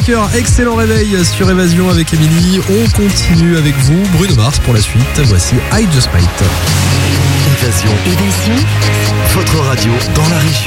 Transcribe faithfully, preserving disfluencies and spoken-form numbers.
cinq heures, excellent réveil sur Évasion avec Émilie. On continue avec vous, Bruno Mars pour la suite. Voici I Just Might. Évasion. Évasion. Votre radio dans la région.